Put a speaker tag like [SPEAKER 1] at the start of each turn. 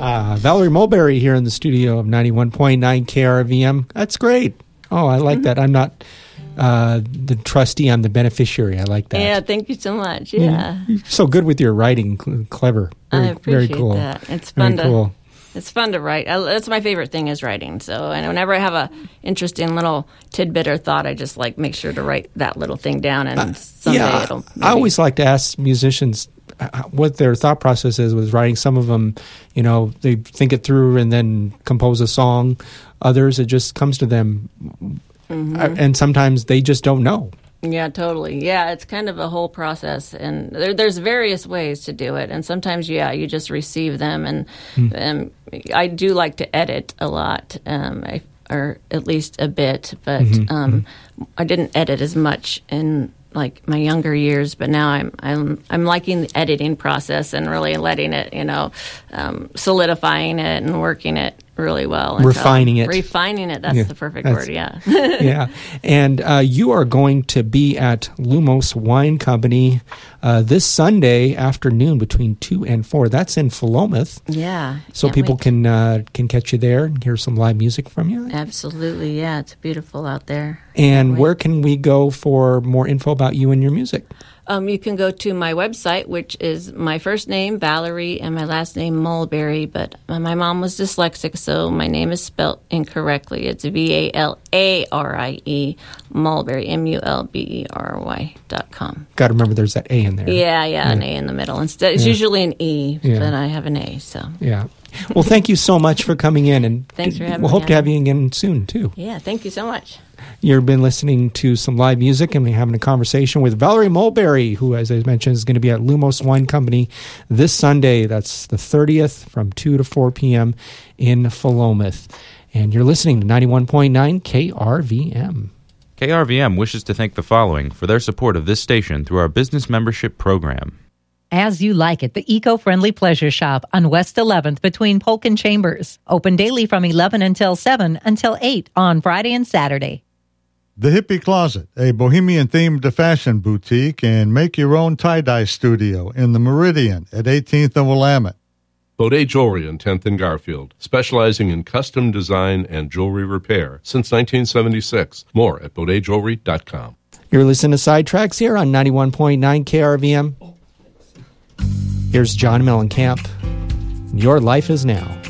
[SPEAKER 1] Valerie Mulberry here in the studio of 91.9 KRVM. That's great. Oh, I like that. I'm not the trustee, I'm the beneficiary. I like that.
[SPEAKER 2] Yeah, thank you so much. Yeah.
[SPEAKER 1] You're so good with your writing. Clever.
[SPEAKER 2] I appreciate
[SPEAKER 1] very cool.
[SPEAKER 2] that. It's fun
[SPEAKER 1] cool.
[SPEAKER 2] It's fun to write. That's my favorite thing is writing. So whenever I have a interesting little tidbit or thought, I just make sure to write that little thing down, and someday it'll. Maybe.
[SPEAKER 1] I always like to ask musicians what their thought process is with writing. Some of them, they think it through and then compose a song. Others, it just comes to them, and sometimes they just don't know.
[SPEAKER 2] Yeah, totally. Yeah, it's kind of a whole process, and there's various ways to do it. And sometimes, you just receive them, and I do like to edit a lot, or at least a bit. But I didn't edit as much in my younger years, but now I'm liking the editing process and really letting it, solidifying it and working it really well.
[SPEAKER 1] Refining it.
[SPEAKER 2] That's the perfect word, yeah.
[SPEAKER 1] Yeah. And you are going to be at Lumos Wine Company this Sunday afternoon between 2 and 4. That's in Philomath.
[SPEAKER 2] Yeah.
[SPEAKER 1] So people can catch you there and hear some live music from you?
[SPEAKER 2] Absolutely, yeah. It's beautiful out there.
[SPEAKER 1] And where can we go for more info about you and your music?
[SPEAKER 2] You can go to my website, which is my first name, Valerie, and my last name, Mulberry. But my mom was dyslexic, so my name is spelled incorrectly. It's Valarie, Mulberry, MULBERY.com.
[SPEAKER 1] Got to remember there's that A in there.
[SPEAKER 2] Yeah, an A in the middle. Instead, it's usually an E, but I have an A, so.
[SPEAKER 1] Yeah. Well, thank you so much for coming in. And
[SPEAKER 2] thanks for having me.
[SPEAKER 1] We'll hope to have you again soon, too.
[SPEAKER 2] Yeah, thank you so much.
[SPEAKER 1] You've been listening to some live music, and we're having a conversation with Valerie Mulberry, who, as I mentioned, is going to be at Lumos Wine Company this Sunday. That's the 30th from 2 to 4 p.m. in Philomath. And you're listening to 91.9 KRVM.
[SPEAKER 3] KRVM wishes to thank the following for their support of this station through our business membership program.
[SPEAKER 4] As You Like It, the eco-friendly pleasure shop on West 11th between Polk and Chambers. Open daily from 11 until 7 until 8 on Friday and Saturday.
[SPEAKER 5] The Hippie Closet, a bohemian-themed fashion boutique and make-your-own tie-dye studio in the Meridian at 18th and Willamette.
[SPEAKER 6] Baudet Jewelry in 10th and Garfield, specializing in custom design and jewelry repair since 1976. More at BaudetJewelry.com.
[SPEAKER 1] You're listening to Sidetracks here on 91.9 KRVM. Here's John Mellencamp. Your Life Is Now.